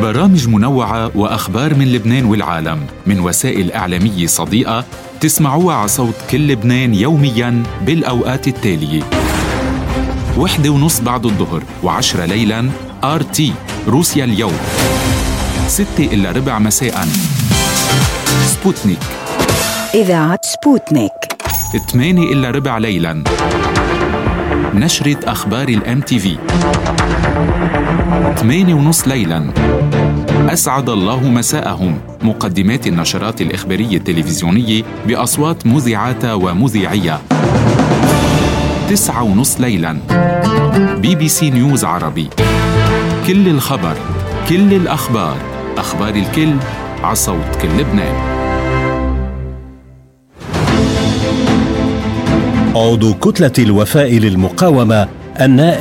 برامج منوعة وأخبار من لبنان والعالم من وسائل إعلامية صديقة تسمعوها على صوت كل لبنان يومياً بالأوقات التالية: 1:30 بعد الظهر و10 ليلاً RT روسيا اليوم، 6:15 مساءً سبوتنيك إذاعة سبوتنيك، 8:15 ليلاً نشرة أخبار الMTV، 8:30 ليلاً أسعد الله مساءهم، مقدمات النشرات الإخبارية التلفزيونية بأصوات مذيعاتها ومذيعيها، 9:30 ليلاً BBC نيوز عربي، كل الخبر، كل الأخبار، أخبار الكل على صوت كل لبنان. عضو كتلة الوفاء للمقاومة النائب